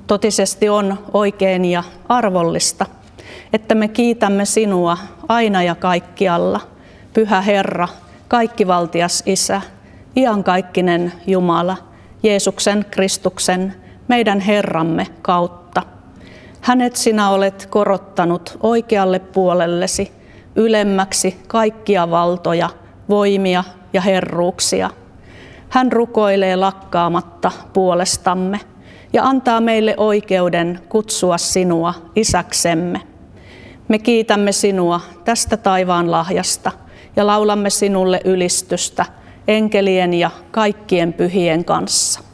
Totisesti on oikein ja arvollista, että me kiitämme sinua aina ja kaikkialla, Pyhä Herra, kaikkivaltias Isä, iankaikkinen Jumala, Jeesuksen Kristuksen, meidän Herramme kautta. Hänet sinä olet korottanut oikealle puolellesi, ylemmäksi kaikkia valtoja, voimia ja herruuksia. Hän rukoilee lakkaamatta puolestamme ja antaa meille oikeuden kutsua sinua isäksemme. Me kiitämme sinua tästä taivaan lahjasta ja laulamme sinulle ylistystä enkelien ja kaikkien pyhien kanssa.